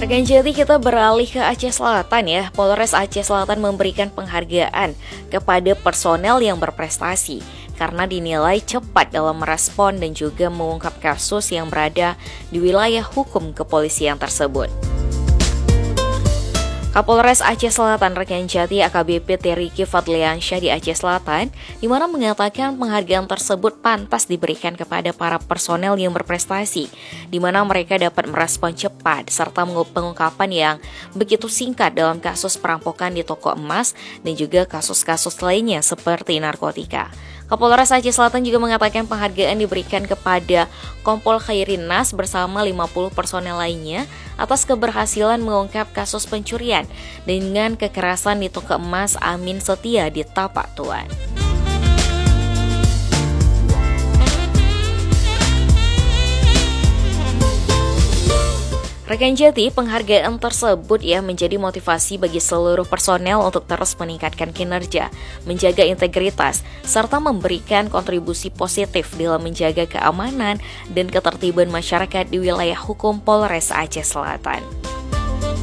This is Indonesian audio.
Rekan Jati, kita beralih ke Aceh Selatan ya. Polres Aceh Selatan memberikan penghargaan kepada personel yang berprestasi karena dinilai cepat dalam merespon dan juga mengungkap kasus yang berada di wilayah hukum kepolisian tersebut. Kapolres Aceh Selatan Rekan Jati AKBP Teriki Fadliansyah di Aceh Selatan di mana mengatakan penghargaan tersebut pantas diberikan kepada para personel yang berprestasi di mana mereka dapat merespon cepat serta pengungkapan yang begitu singkat dalam kasus perampokan di toko emas dan juga kasus-kasus lainnya seperti narkotika. Kapolres Aceh Selatan juga mengatakan penghargaan diberikan kepada Kompol Khairin Nas bersama 50 personel lainnya atas keberhasilan mengungkap kasus pencurian dengan kekerasan di toko emas Amin Setia di Tapak Tuan. Rekan Jati, penghargaan tersebut menjadi motivasi bagi seluruh personel untuk terus meningkatkan kinerja, menjaga integritas, serta memberikan kontribusi positif dalam menjaga keamanan dan ketertiban masyarakat di wilayah hukum Polres Aceh Selatan.